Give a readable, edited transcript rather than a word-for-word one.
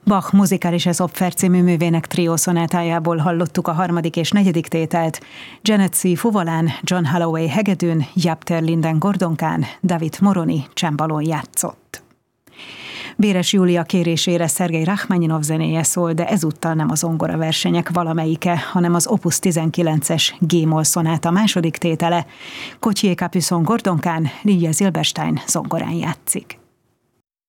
Bach Musikalische Opfer című művének triószonátájából hallottuk a harmadik és negyedik tételt. Janet C. fuvolán, John Holloway hegedűn, Jaap ter Linden gordonkán, David Moroni csembalón játszott. Béres Júlia kérésére Szergej Rachmaninov zenéje szól, de ezúttal nem a zongoraversenyek valamelyike, hanem az Opus 19-es G-moll szonáta második tétele. Gauthier Capuçon gordonkán, Lidia Zilberstein zongorán játszik.